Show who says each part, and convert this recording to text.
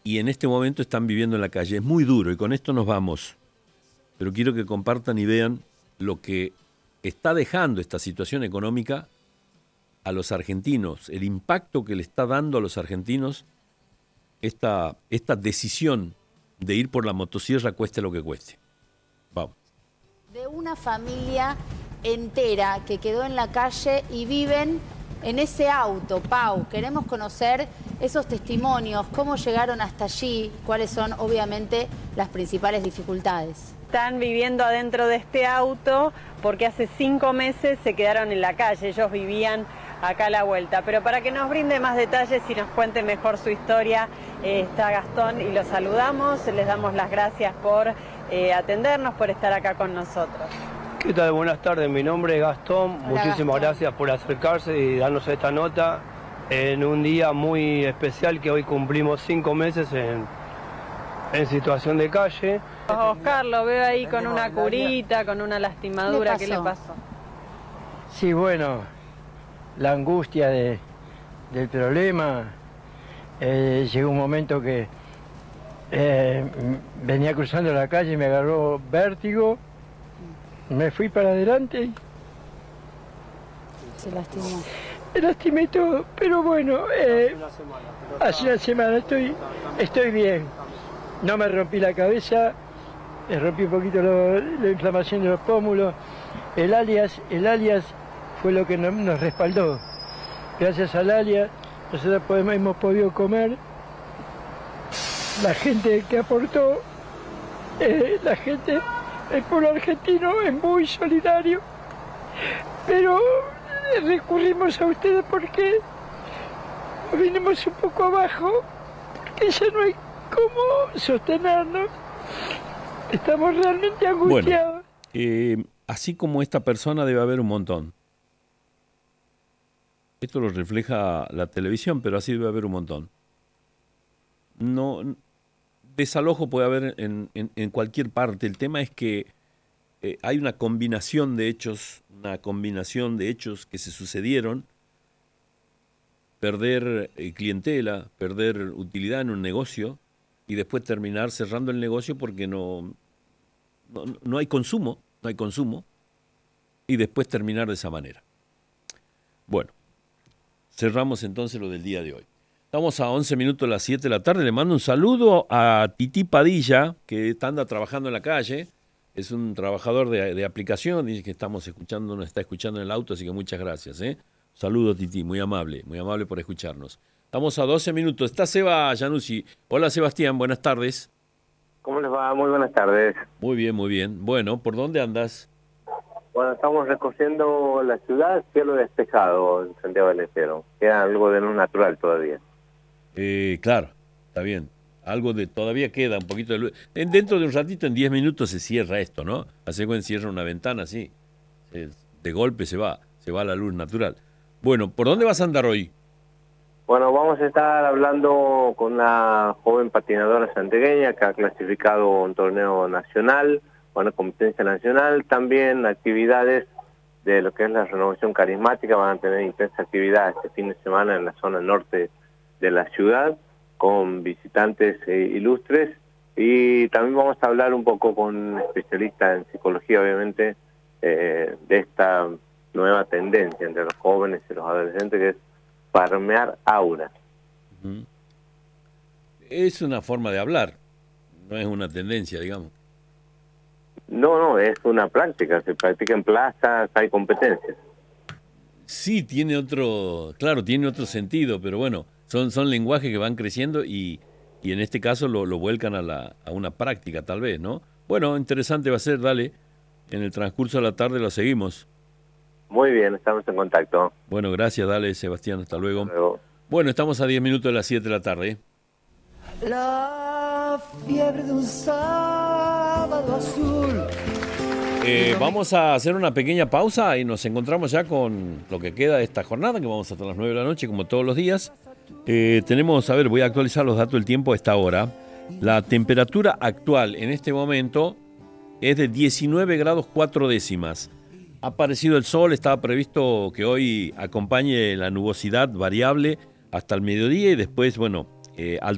Speaker 1: y en este momento están viviendo en la calle. Es muy duro y con esto nos vamos. Pero quiero que compartan y vean lo que está dejando esta situación económica a los argentinos, el impacto que le está dando a los argentinos esta decisión de ir por la motosierra cueste lo que cueste. Vamos.
Speaker 2: De una familia entera que quedó en la calle y viven en ese auto. Pau, queremos conocer esos testimonios, cómo llegaron hasta allí, cuáles son obviamente las principales dificultades.
Speaker 3: Están viviendo adentro de este auto porque hace 5 meses se quedaron en la calle, ellos vivían acá a la vuelta. Pero para que nos brinde más detalles y nos cuente mejor su historia, está Gastón y lo saludamos, les damos las gracias por atendernos, por estar acá con nosotros.
Speaker 4: ¿Qué tal? Buenas tardes, mi nombre es Gastón.
Speaker 2: Hola,
Speaker 4: muchísimas
Speaker 2: Gastón.
Speaker 4: Gracias por acercarse y darnos esta nota en un día muy especial que hoy cumplimos 5 meses en situación de calle.
Speaker 3: Oscar, lo veo ahí con una curita, con una lastimadura, ¿qué le pasó?
Speaker 5: Sí, bueno, la angustia del problema, llegó un momento que venía cruzando la calle y me agarró vértigo, me fui para adelante y
Speaker 2: Se lastimó.
Speaker 5: me lastimé todo, pero bueno, hace una semana estoy bien, no me rompí la cabeza, me rompí un poquito la inflamación de los pómulos, el alias fue lo que nos respaldó. Gracias al alias nosotros hemos podido comer. La gente que aportó, el pueblo argentino es muy solidario, pero recurrimos a ustedes porque vinimos un poco abajo, porque ya no hay cómo sostenernos. Estamos realmente angustiados.
Speaker 1: Bueno, así como esta persona debe haber un montón. Esto lo refleja la televisión, pero así debe haber un montón. No, desalojo puede haber en cualquier parte. El tema es que hay una combinación de hechos que se sucedieron. Perder clientela, perder utilidad en un negocio y después terminar cerrando el negocio porque no hay consumo, y después terminar de esa manera. Bueno, cerramos entonces lo del día de hoy. Estamos a 11 minutos de las 7 de la tarde. Le mando un saludo a Tití Padilla, que anda trabajando en la calle. Es un trabajador de aplicación. Dice que nos está escuchando en el auto, así que muchas gracias. Saludo, Tití, muy amable por escucharnos. Estamos a 12 minutos. Está Seba Januzzi. Hola, Sebastián, buenas tardes.
Speaker 6: ¿Cómo les va? Muy buenas tardes.
Speaker 1: Muy bien, muy bien. Bueno, ¿por dónde andas?
Speaker 6: Bueno, estamos recorriendo la ciudad, cielo despejado en Santiago del Estero. Queda algo de luz natural todavía.
Speaker 1: Claro, está bien. Todavía queda un poquito de luz. Dentro de un ratito, en 10 minutos, se cierra esto, ¿no? Hace cuando cierra una ventana así. De golpe se va la luz natural. Bueno, ¿por dónde vas a andar hoy?
Speaker 6: Bueno, vamos a estar hablando con una joven patinadora santiagueña que ha clasificado un torneo nacional, una competencia nacional. También actividades de lo que es la renovación carismática. Van a tener intensa actividad este fin de semana en la zona norte de la ciudad, con visitantes ilustres, y también vamos a hablar un poco con un especialista en psicología, obviamente, de esta nueva tendencia entre los jóvenes y los adolescentes, que es farmear aura.
Speaker 1: Es una forma de hablar, no es una tendencia, digamos.
Speaker 6: No, es una práctica, se practica en plazas, hay competencias.
Speaker 1: Sí, tiene otro sentido, pero bueno, son lenguajes que van creciendo y en este caso lo vuelcan a una práctica, tal vez, ¿no? Bueno, interesante va a ser, dale, en el transcurso de la tarde lo seguimos.
Speaker 6: Muy bien, estamos en contacto.
Speaker 1: Bueno, gracias, dale, Sebastián, hasta luego.
Speaker 6: Hasta luego.
Speaker 1: Bueno, estamos a 10 minutos de las 7 de la tarde.
Speaker 7: La fiebre de un sábado azul.
Speaker 1: Vamos a hacer una pequeña pausa y nos encontramos ya con lo que queda de esta jornada, que vamos hasta las 9 de la noche, como todos los días. Voy a actualizar los datos del tiempo a esta hora. La temperatura actual en este momento es de 19 grados 4 décimas. Ha aparecido el sol, estaba previsto que hoy acompañe la nubosidad variable hasta el mediodía y después,